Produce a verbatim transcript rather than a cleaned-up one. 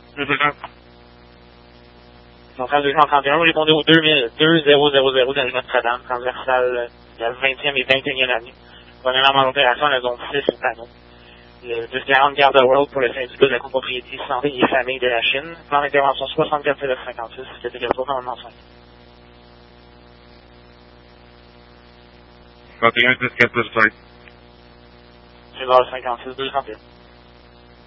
deux cent trente et un, vous répondez au deux mille deux zéro zéro zéro dans Notre-Dame, transversale de la vingtième et vingt et unième année. Premièrement, en opération à la zone six au panneau. Le deux cent quarante Garde World pour le syndicat de la copropriété santé et famille de la Chine. Plan d'intervention soixante-quatre neuf cinquante-six, c'était le commandement cinq. trente et un dix-quatre cinq. C'est dans le cinquante-six deux cent un.